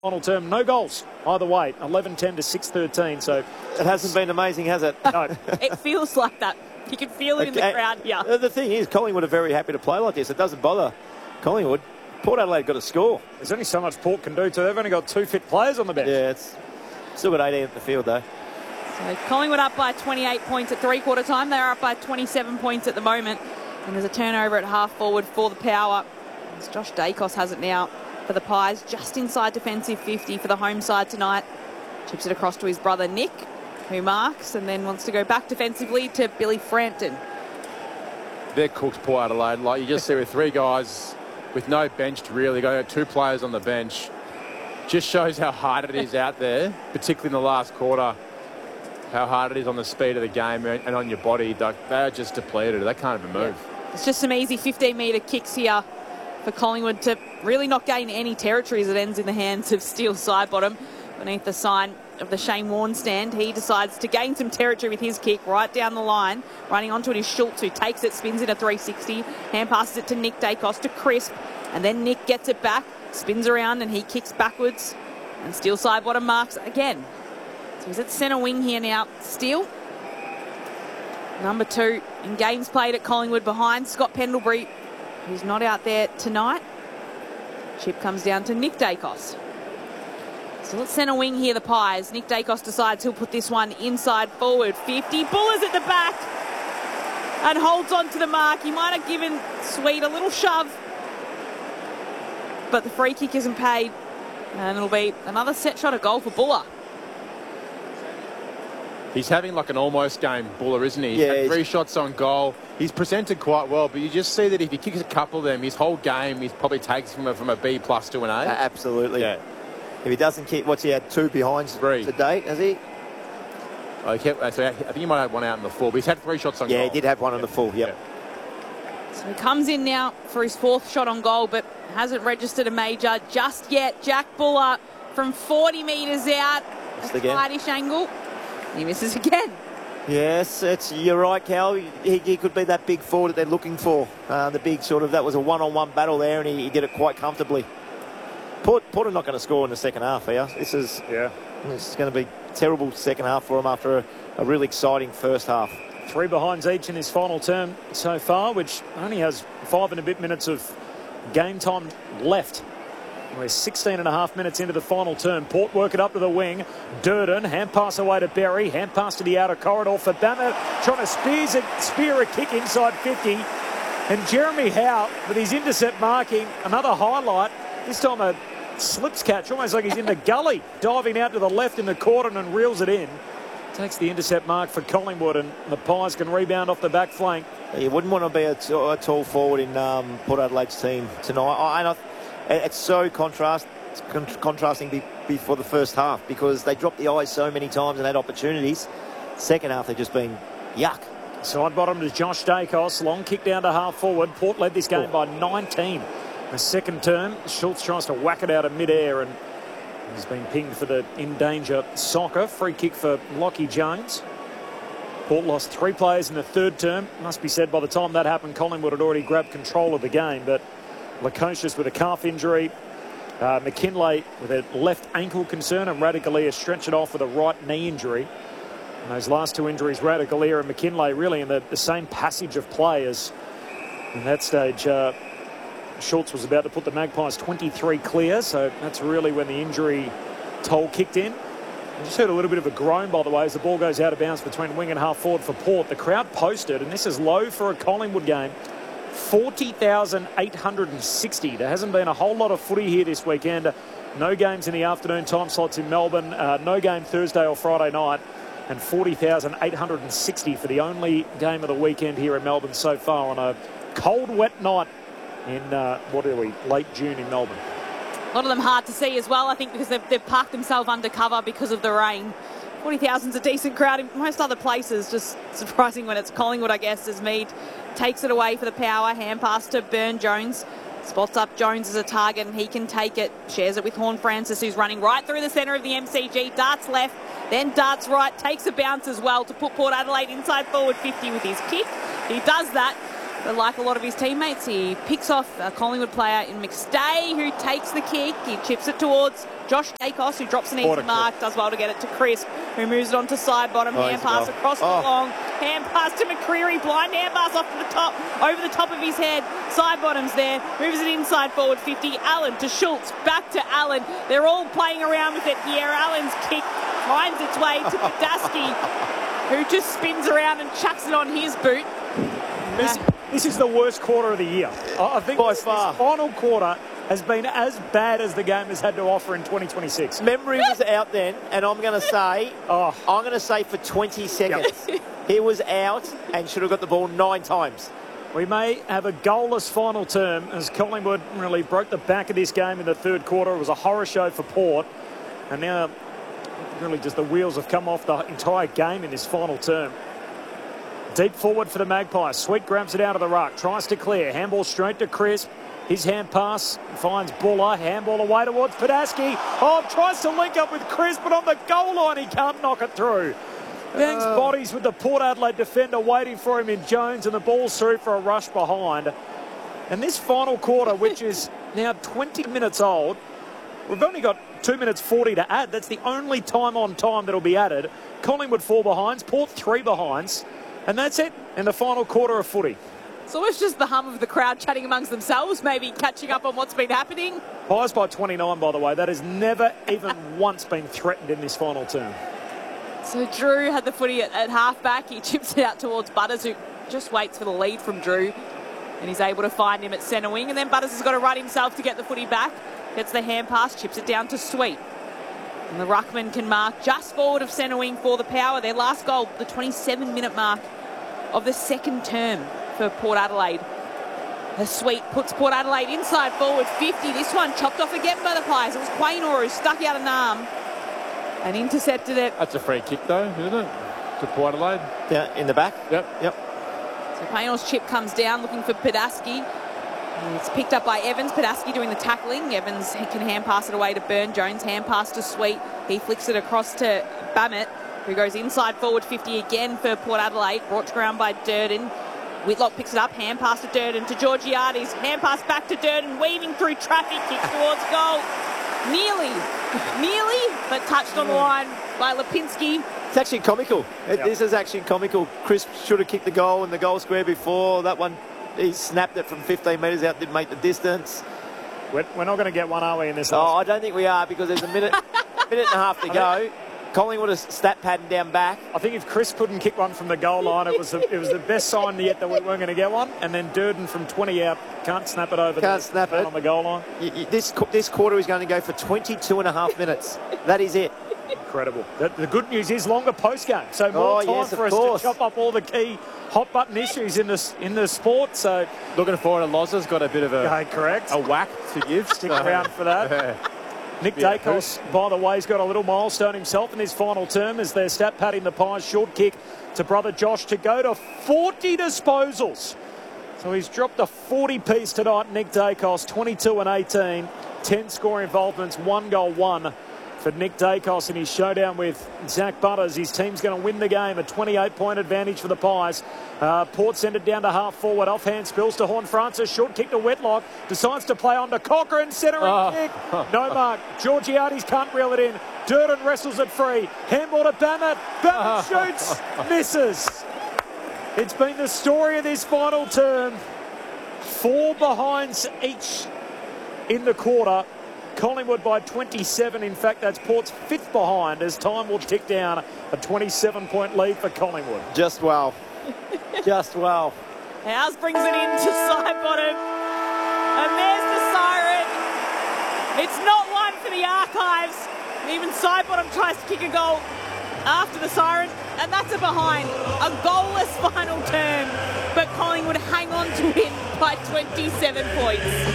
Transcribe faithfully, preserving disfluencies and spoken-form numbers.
Final term, no goals either way, eleven ten to six thirteen. So it hasn't been amazing, has it? No. It feels like that. You can feel it in the crowd. Yeah. The thing is, Collingwood are very happy to play like this. It doesn't bother Collingwood. Port Adelaide got a score. There's only so much Port can do too. They've only got two fit players on the bench. Yeah, it's still got eighteen at the field though. So Collingwood up by twenty-eight points at three-quarter time. They're up by twenty-seven points at the moment. And there's a turnover at half forward for the Power. As Josh Dacos has it now for the Pies, just inside defensive fifty for the home side tonight. Chips it across to his brother Nick, who marks and then wants to go back defensively to Billy Frampton. They're cooked, Port Adelaide. Like you just see with three guys with no bench to really go, two players on the bench. Just shows how hard it is out there, particularly in the last quarter, how hard it is on the speed of the game and on your body. They're just depleted. They can't even move. Yeah. It's just some easy fifteen metre kicks here for Collingwood to really not gain any territory as it ends in the hands of Steele Sidebottom beneath the sign of the Shane Warne stand. He decides to gain some territory with his kick right down the line. Running onto it is Schultz, who takes it, spins in a three sixty, hand passes it to Nick Dacos to Crisp, and then Nick gets it back, spins around and he kicks backwards, and Steele Sidebottom marks again. So he's at centre wing here now. Steele, number two in games played at Collingwood behind Scott Pendlebury, who's not out there tonight. Chip comes down to Nick Dacos. So at centre wing here, the Pies. Nick Dacos decides he'll put this one inside forward. fifty. Buller's at the back and holds on to the mark. He might have given Sweet a little shove, but the free kick isn't paid. And it'll be another set shot of goal for Buller. He's having like an almost game, Buller, isn't he? He's Yeah, had three shots on goal. He's presented quite well, but you just see that if he kicks a couple of them, his whole game, he probably takes from a, from a B plus to an A. Uh, absolutely. Yeah. If he doesn't keep, what's he had, two behinds Three. to date, has he? Oh, he kept, so I think he might have one out in the full, but he's had three shots on Yeah, goal. he did have one on the full, yep. Yeah. So he comes in now for his fourth shot on goal, but hasn't registered a major just yet. Jack Buller from forty metres out. Missed A again. tightish angle. He misses again. Yes, it's, you're right, Cal. He, he could be that big forward that they're looking for. Uh, the big sort of, that was a one-on-one battle there, and he, he did it quite comfortably. Port, Port are not going to score in the second half here. This is Yeah. this is going to be terrible second half for them after a, a really exciting first half. Three behinds each in his final term so far, which only has five and a bit minutes of game time left. We're sixteen and a half minutes into the final term. Port work it up to the wing. Durden, hand pass away to Berry. Hand pass to the outer corridor for Banner, trying to spears a, spear a kick inside fifty. And Jeremy Howe, with his intercept marking, another highlight. This time a slips catch, almost like he's in the gully, diving out to the left in the cordon and reels it in. Takes the intercept mark for Collingwood, and the Pies can rebound off the back flank. You wouldn't want to be a, t a tall forward in um, Port Adelaide's team tonight. I, and I, it's so contrast, con contrasting be, before the first half, because they dropped the eyes so many times and had opportunities. Second half, they've just been yuck. Side bottom to Josh Dacos. Long kick down to half forward. Port led this game by nineteen. The second term, Schultz tries to whack it out of mid-air, and he's been pinged for the in-danger soccer. Free kick for Lockie Jones. Port lost three players in the third term. Must be said, by the time that happened, Collingwood had already grabbed control of the game. But Lukosius with a calf injury, uh, McKinlay with a left ankle concern, and Radicalier stretched it off with a right knee injury. And those last two injuries, Radicalier and McKinlay, really in the, the same passage of play as in that stage. Uh, Schultz was about to put the Magpies twenty-three clear, so that's really when the injury toll kicked in. I just heard a little bit of a groan, by the way, as the ball goes out of bounds between wing and half forward for Port. The crowd posted, and this is low for a Collingwood game, forty thousand eight hundred sixty. There hasn't been a whole lot of footy here this weekend. No games in the afternoon time slots in Melbourne. Uh, no game Thursday or Friday night. And forty thousand eight hundred sixty for the only game of the weekend here in Melbourne so far on a cold, wet night in, uh, what are we, late June in Melbourne. A lot of them hard to see as well, I think, because they've, they've parked themselves under cover because of the rain. forty thousand is a decent crowd in most other places. Just surprising when it's Collingwood, I guess, as Mead takes it away for the Power. Hand pass to Burne-Jones. Spots up Jones as a target, and he can take it. Shares it with Horne-Francis, who's running right through the centre of the M C G. Darts left, then darts right. Takes a bounce as well to put Port Adelaide inside forward fifty with his kick. He does that. But like a lot of his teammates, he picks off a Collingwood player in McStay, who takes the kick. He chips it towards Josh Dacos, who drops an easy mark, does well to get it to Crisp, who moves it on to side bottom. Oh, hand pass across oh. the long. Hand pass to McCreery. Blind hand pass off to the top, over the top of his head. Side bottom's there. Moves it inside forward fifty. Allen to Schultz. Back to Allen. They're all playing around with it here. Allen's kick finds its way to Padaski, who just spins around and chucks it on his boot. This, this is the worst quarter of the year. I I think By this, far. this final quarter has been as bad as the game has had to offer in twenty twenty-six. Memory was out then, and I'm going to say, Oh. I'm going to say for twenty seconds, he was out and should have got the ball nine times. We may have a goalless final term as Collingwood really broke the back of this game in the third quarter. It was a horror show for Port, and now really just the wheels have come off the entire game in this final term. Deep forward for the Magpies. Sweet grabs it out of the ruck, tries to clear. Handball straight to Crisp. His hand pass finds Buller. Handball away towards Padaski. Oh, tries to link up with Crisp, but on the goal line he can't knock it through. Bangs Uh. bodies with the Port Adelaide defender waiting for him in Jones, and the ball's through for a rush behind. And this final quarter, which is now twenty minutes old, we've only got two minutes forty to add. That's the only time on time that'll be added. Collingwood four behinds, Port three behinds. And that's it in the final quarter of footy. It's almost just the hum of the crowd chatting amongst themselves, maybe catching up on what's been happening. Pies by twenty-nine, by the way. That has never even once been threatened in this final term. So Drew had the footy at, at half-back. He chips it out towards Butters, who just waits for the lead from Drew. And he's able to find him at centre wing. And then Butters has got to run himself to get the footy back. Gets the hand pass, chips it down to Sweet. And the ruckman can mark just forward of centre wing for the Power. Their last goal, the twenty-seven minute mark of the second term for Port Adelaide. The Sweet puts Port Adelaide inside forward fifty. This one chopped off again by the Pies. It was Quaynor who stuck out an arm and intercepted it. That's a free kick, though, isn't it? To Port Adelaide. Yeah, in the back. Yep. Yep. So Quaynor's chip comes down looking for Padaski. It's picked up by Evans. Padaski doing the tackling. Evans he can hand pass it away to Burn. Jones hand pass to Sweet. He flicks it across to Bammett, who goes inside forward fifty again for Port Adelaide. Brought to ground by Durden. Whitlock picks it up. Hand pass to Durden to Georgiades. Hand pass back to Durden. Weaving through traffic. Kicks towards goal. Nearly. Nearly, but touched on the line by Lipinski. It's actually comical. It, Yep. This is actually comical. Crisp should have kicked the goal in the goal square before. That one, he snapped it from fifteen metres out, didn't make the distance. We're, we're not going to get one, are we, in this? Oh, last- I don't think we are because there's a minute, minute and a half to go. Collingwood is stat padding down back. I think if Chris couldn't kick one from the goal line, it was the, it was the best sign yet that we weren't going to get one. And then Durden from twenty out can't snap it over. Can't the, snap man it. on the goal line. Y- y- This qu- this quarter is going to go for twenty-two and a half minutes. That is it. Incredible. The, the good news is longer post game, so more Oh, time yes, of for us course. to chop up all the key hot button issues in this in the sport. So, Looking forward to Lozza's got a bit of a, okay, correct. a whack to give. Stick around for that. Yeah. Nick Yeah, Dacos, by the way, has got a little milestone himself in his final term as they're stat padding the Pies. Short kick to brother Josh to go to forty disposals. So he's dropped a forty piece tonight, Nick Dacos, twenty-two and eighteen, ten score involvements, one goal, one for Nick Dacos in his showdown with Zach Butters. His team's going to win the game, a twenty-eight point advantage for the Pies. Uh, Port send it down to half forward, offhand spills to Horn Francis, short kick to Whitlock, decides to play on to Cochrane, centering Oh. kick, no mark. Georgiades can't reel it in. Durden wrestles it free, handball to Bammett, Bammett shoots, misses. It's been the story of this final term. Four behinds each in the quarter. Collingwood by twenty-seven. In fact, that's Port's fifth behind as time will tick down. A twenty-seven point lead for Collingwood. Just well. Just well. Howes brings it into side bottom. And there's the siren. It's not one for the archives. Even side bottom tries to kick a goal after the siren. And that's a behind. A goalless final term. But Collingwood hang on to win by twenty-seven points.